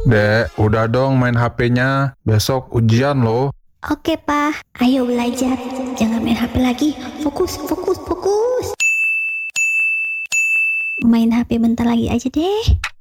Dek, udah dong main HP-nya. Besok ujian loh. Oke, Pak. Ayo belajar. Jangan main HP lagi. Fokus, fokus, fokus. Main HP bentar lagi aja deh.